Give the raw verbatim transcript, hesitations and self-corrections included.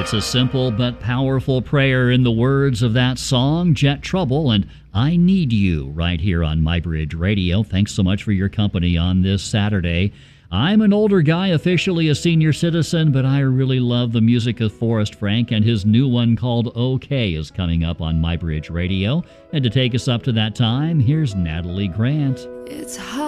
It's a simple but powerful prayer in the words of that song, Jet Trouble, and I Need You, right here on MyBridge Radio. Thanks so much for your company on this Saturday. I'm an older guy, officially a senior citizen, but I really love the music of Forrest Frank, and his new one called OK is coming up on MyBridge Radio. And to take us up to that time, here's Natalie Grant. It's hard.